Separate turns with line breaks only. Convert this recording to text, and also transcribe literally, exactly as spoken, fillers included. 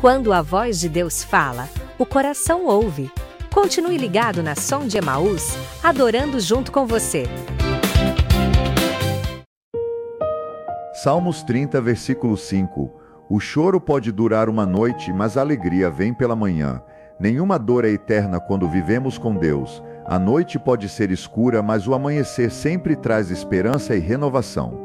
Quando a voz de Deus fala, o coração ouve. Continue ligado na Som de Emaús, adorando junto com você.
Salmos trinta, versículo cinco. O choro pode durar uma noite, mas a alegria vem pela manhã. Nenhuma dor é eterna quando vivemos com Deus. A noite pode ser escura, mas o amanhecer sempre traz esperança e renovação.